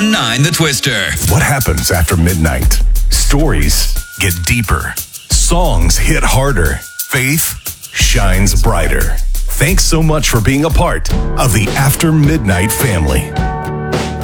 1019 The Twister. What happens after midnight? Stories get deeper. Songs hit harder. Faith shines brighter. Thanks so much for being a part of the After Midnight family.